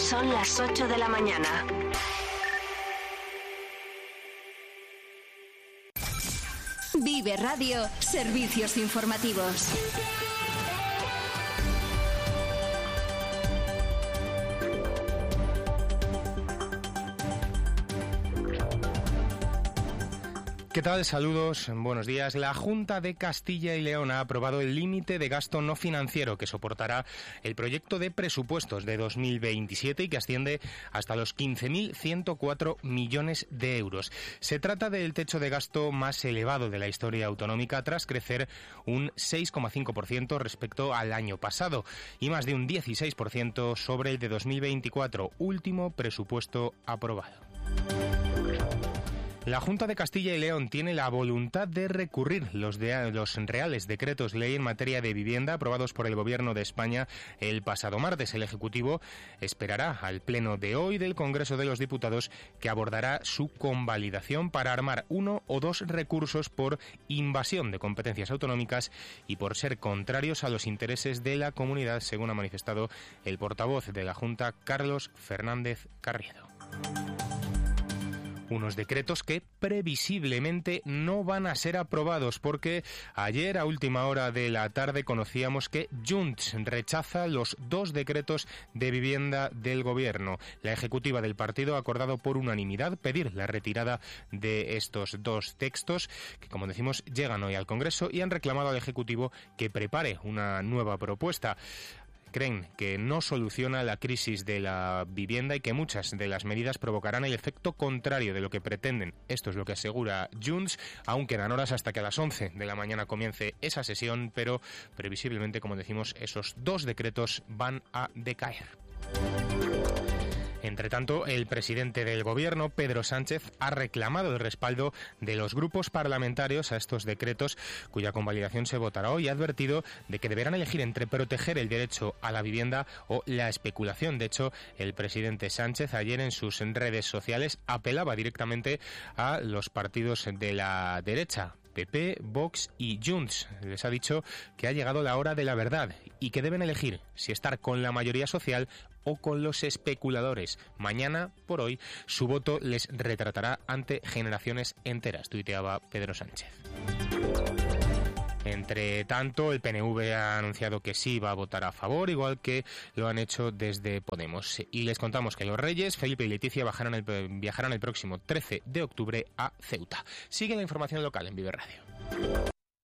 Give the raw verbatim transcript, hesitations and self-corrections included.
Son las ocho de la mañana. Vive Radio, servicios informativos. ¿Qué tal? Saludos, buenos días. La Junta de Castilla y León ha aprobado el límite de gasto no financiero que soportará el proyecto de presupuestos de dos mil veintisiete y que asciende hasta los quince mil ciento cuatro millones de euros. Se trata del techo de gasto más elevado de la historia autonómica tras crecer un seis coma cinco por ciento respecto al año pasado y más de un dieciséis por ciento sobre el de dos mil veinticuatro, último presupuesto aprobado. La Junta de Castilla y León tiene la voluntad de recurrir los, de, los reales decretos ley en materia de vivienda aprobados por el Gobierno de España el pasado martes. El Ejecutivo esperará al pleno de hoy del Congreso de los Diputados, que abordará su convalidación para armar uno o dos recursos por invasión de competencias autonómicas y por ser contrarios a los intereses de la comunidad, según ha manifestado el portavoz de la Junta, Carlos Fernández Carriedo. Unos decretos que previsiblemente no van a ser aprobados porque ayer a última hora de la tarde conocíamos que Junts rechaza los dos decretos de vivienda del Gobierno. La ejecutiva del partido ha acordado por unanimidad pedir la retirada de estos dos textos que, como decimos, llegan hoy al Congreso y han reclamado al Ejecutivo que prepare una nueva propuesta. Creen que no soluciona la crisis de la vivienda y que muchas de las medidas provocarán el efecto contrario de lo que pretenden. Esto es lo que asegura Junts. Aún quedan horas hasta que a las once de la mañana comience esa sesión, pero previsiblemente, como decimos, esos dos decretos van a decaer. Entre tanto, el presidente del Gobierno, Pedro Sánchez, ha reclamado el respaldo de los grupos parlamentarios a estos decretos, cuya convalidación se votará hoy, y ha advertido de que deberán elegir entre proteger el derecho a la vivienda o la especulación. De hecho, el presidente Sánchez ayer en sus redes sociales apelaba directamente a los partidos de la derecha, P P, Vox y Junts. Les ha dicho que ha llegado la hora de la verdad y que deben elegir si estar con la mayoría social o con los especuladores. Mañana, por hoy, su voto les retratará ante generaciones enteras, tuiteaba Pedro Sánchez. Entre tanto, el P N V ha anunciado que sí va a votar a favor, igual que lo han hecho desde Podemos. Y les contamos que los Reyes, Felipe y Leticia, viajarán el, viajarán el próximo trece de octubre a Ceuta. Sigue la información local en Vive Radio.